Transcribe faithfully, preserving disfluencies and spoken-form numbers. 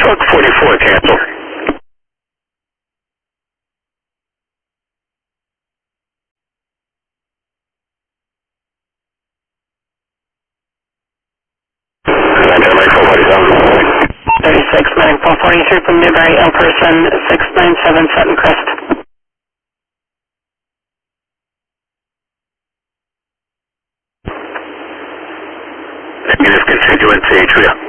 Truck forty-four, cancel. thirty-six, nine four forty-three from Newbury, in person, six nine seven Sutton Crest. Negative, continuance, Atria.